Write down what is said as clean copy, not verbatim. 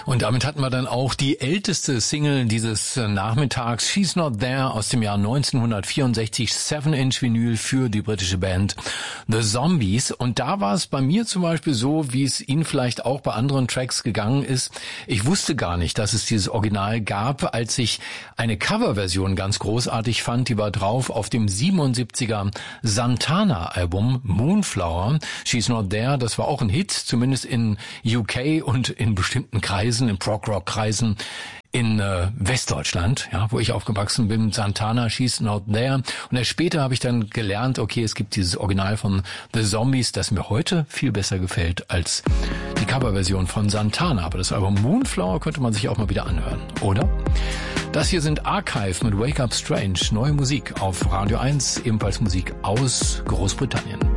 Und damit hatten wir dann auch die älteste Single dieses Nachmittags, She's Not There, aus dem Jahr 1964, 7-Inch Vinyl für die britische Band The Zombies. Und da war es bei mir zum Beispiel so, wie es Ihnen vielleicht auch bei anderen Tracks gegangen ist. Ich wusste gar nicht, dass es dieses Original gab, als ich eine Coverversion ganz großartig fand. Die war drauf auf dem 77er Santana-Album Moonflower. She's Not There, das war auch ein Hit, zumindest in UK und in bestimmten Kreisen, in Prog-Rock-Kreisen in Westdeutschland, ja, wo ich aufgewachsen bin. Santana, She's Not There. Und erst später habe ich dann gelernt, okay, es gibt dieses Original von The Zombies, das mir heute viel besser gefällt als die Coverversion von Santana. Aber das Album Moonflower könnte man sich auch mal wieder anhören, oder? Das hier sind Archive mit Wake Up Strange, neue Musik auf Radio 1, ebenfalls Musik aus Großbritannien.